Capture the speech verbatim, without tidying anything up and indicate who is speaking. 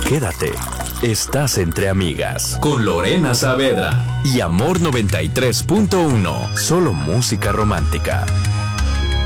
Speaker 1: quédate. Estás entre amigas con Lorena Saavedra y Amor noventa y tres punto uno. Solo música romántica.